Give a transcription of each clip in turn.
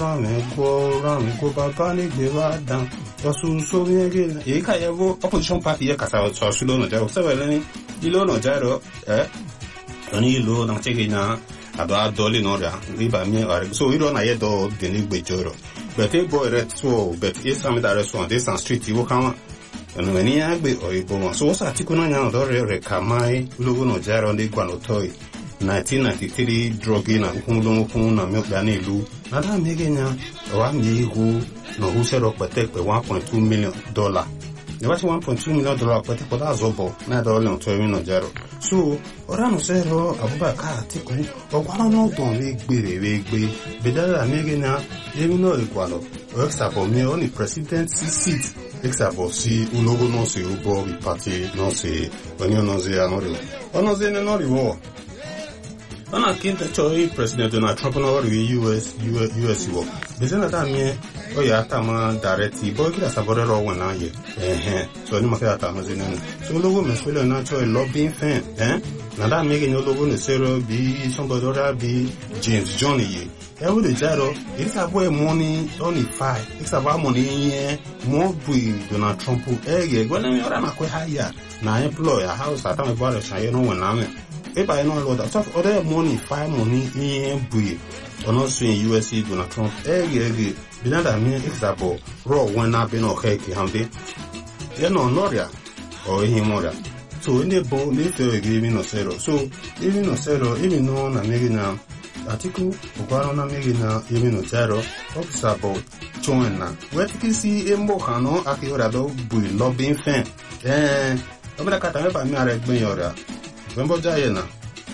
go baba ni gbe wa dan so mi again e ka yevo opposition party e ka sa so lo no ja so we ni ilo no ja ro oni ilo na chege na adoli no ra riba mi are so ilo na ye do de ni gbe joro but e boy ret so but e sam da restaurant this and street wo kan no ni agbe o ibo won so sa ti kuna nya do re kamai logo no ja ro ndi gwa no toy 1993 drogi na kunlungu na milk dani lu na da megenya wa mi hu no hu se ro pete pe 1.2 million dollar ne ba 1.2 million dollar pete ko da zobo na do le to mi no jaro so ora no se ro Abubakar Atiku o kwa no don le gbere be da megenya ye mi no equalo o example mi only president seat example si ulogo no se ubo bi party no se onyo no se anori ono ze no riwo on a kinta choi President Donald Trump no US wo bezena ta mi o ya ta ma directly boy kila sabore ro wona ye so ni makata ta ma zena so logo me swele na choi lobbying fan na da mi ge no logo no zero bi somebody other bi James John ye e wo de jaro it's about money only 5 it's about money more bi Donald Trump ge gwana mi ora na ko haya na employer house ata me bale sha ye no wona me if I know what that other money 5 money in bui or not in USA Donald Trump binada mi example raw when na be no cake hamde ya no noria or himoria so in the bo me feel giving no zero so even no zero even no na megina Atiku ukwaro na megina even no zero example chona we can see embo kano akiora do bui lobbying fan obra kata me pa mi are gbin yora Wembo Jayena,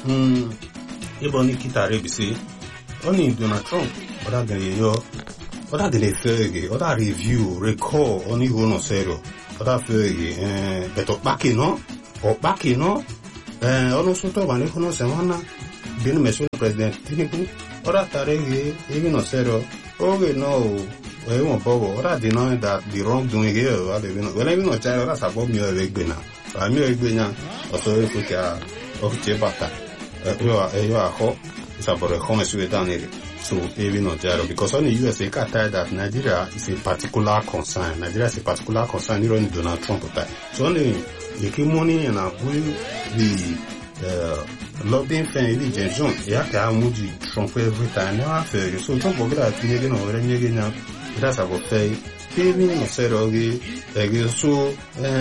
Ebony Kitare Bisi, only Donald Trump, other than a fergie, other review, recall, only one or zero, other fergie, but back in no, also to one econo semana, been Meso President Tinibu, other Taregi, even or zero, okay, no. We won't bother, or I deny that the wrongdoing here, when I know child, that's above me a regular. I'm a regular, also if we are of Jebata. You are hot, it's about a home Sweden. So, even not Jaro, because only USA can't tell that Nigeria is a particular concern. Nigeria is a particular concern, you don't Donald Trump. So, only you keep money and I will the lobbying fan, James John, you have to have Moody Trump every time. Now, so don't forget that you're going to that's about pay. Even no said okay, so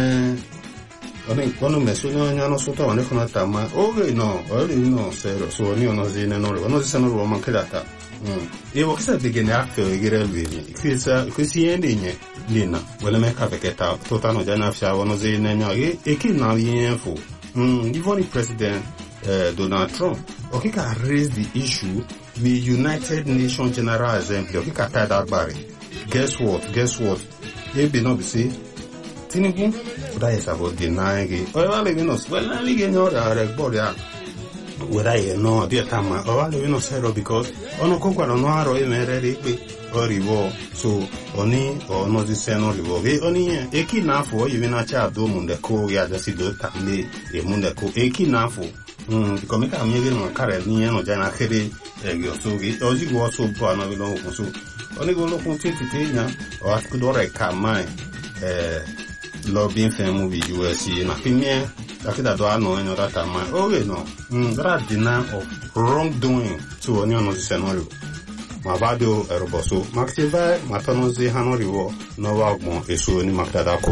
I mean, one of my son, so to one of Tama. Okay, no, only no, zero. So, only on the no, son of Roman Cadata. It was a beginning after a girl with because he ending Lina. Well, I make up a get out, Totano Janafsha, one of the Nanya, a kid now in for. Even President Donald Trump, okay, can raise the issue with United Nations General Assembly, okay, can tie that barrier. Guess what? They be not be say Tinibu that is about denying it. Well, even us. Well, I get no board. Whether you know the time or even no zero because on no no or so only or no the same or only a kid now for even a child do mundeko ya just do tamle a mundeko a kid now for because make a million on carry no jana kere so it was so poor no so only go look on now or I could already come my lobbying fan movie USA na premier that do I know another time okay no that deny of wrongdoing to any other scenario Mabado Eroboso Maxiva Matanozi Hanoriwo Nova Bon Esu ni Makadako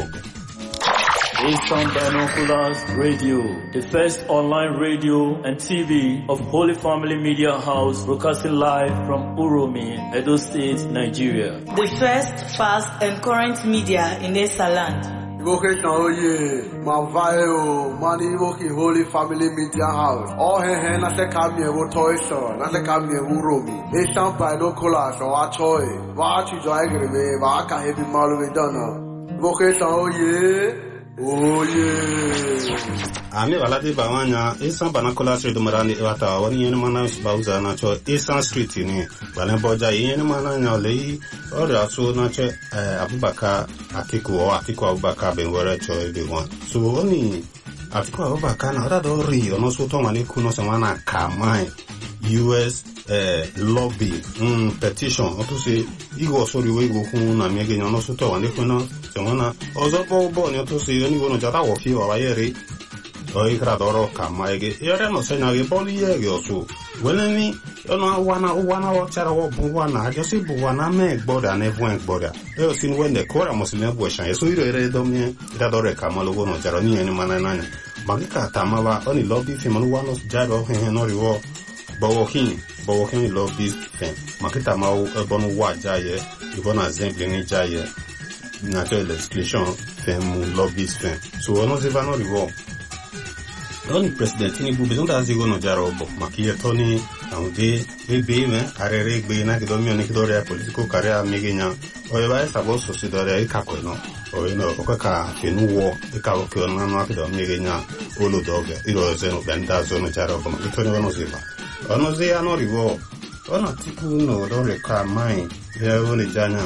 Eastern Binoculars Radio, the first online radio and TV of Holy Family Media House, broadcasting live from Uromi, Edo State, Nigeria. The first, fast and current media in Esaland. Vocation oye, Mavayo, Mani Woki Holy Family Media House. All hen na se kamye wo toy store, na se kamye Uromi. Eastern Binoculars or Achoy, Vachi Joygrebe, Vaka Heavy Malu Donna. Vocation oye. Oh yeah. Ami walade bawanya Eastern Binoculars Radio marani wata wani yene mana bauza na cho Eastern Street ni bale boja yene mana nya lei ora so na cho Abubakar Atiku Abubakar benwere cho everyone so oni Atiku Abubakar na ora do ri ono so to mani kuno se mana kamai US lobby petition otusi igo sori we go kun na mege nyono so to ande kuna se wana ozo bo ni otusi oni go no jata wo fi wa yere o ikradoro kama ege yere no se na ge boli yege osu weneni ono wana o chara wo bu wana jo si bu wana me gboda na ebu gboda e sin wende kora musime bu shan so iro ere do mi ikradoro kama lo go no jara ni eni mana nani magika tamaba oni lobby fi manu wano jaro he no riwo Bowokin lobby fen makita ma bonu wa jaye ibona zemple ni jaye na to legislation fen mu lobby fen so ono se vano rivo oni president ni bu bezon da zigo no jaro bo makiye toni aude ebe me arere gbe na kido mi oni kido re political career megenya o ba sabo so si dore ka ko no o no o ka fenu wo ka o ke na na kido megenya olo doge iro ze no benda zo no jaro bo makito ni vano ziva ono ze ano rivo ono tiku no dore ka mai ya wole janya